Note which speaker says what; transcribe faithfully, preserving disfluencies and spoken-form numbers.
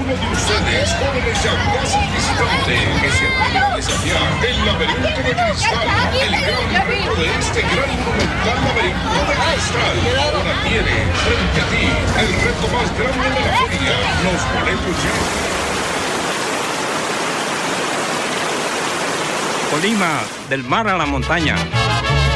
Speaker 1: uno de ustedes, jóvenes y audaces visitantes, que se atreven a desafiar el laberinto de cristal, el gran reto de este gran y monumental laberinto de cristal. Ahora tiene frente a ti el reto más grande de la feria, los boletos ya.
Speaker 2: Colima, del mar a la montaña.